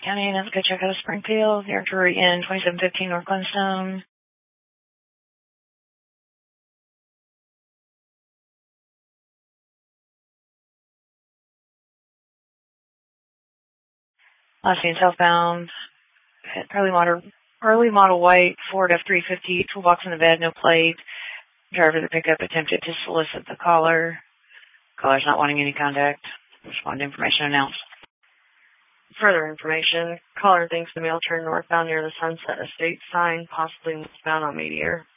County, and that's a good check out of Springfield. Directory in 2715 North Glenstone. Last seen southbound. Early model white Ford F-350, toolbox in the bed, no plate. Driver of the pickup attempted to solicit the caller. Caller's not wanting any contact. Respond to information announced. Further information. Caller thinks the male turned northbound near the Sunset Estate sign, possibly westbound on Meteor.